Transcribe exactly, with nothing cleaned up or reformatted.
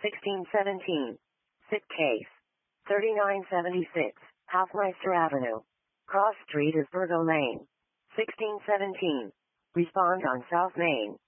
sixteen seventeen. Sit case. thirty-nine seventy-six, Hoffmeister Avenue. Cross Street is Virgo Lane. sixteen seventeen. Respond on South Main.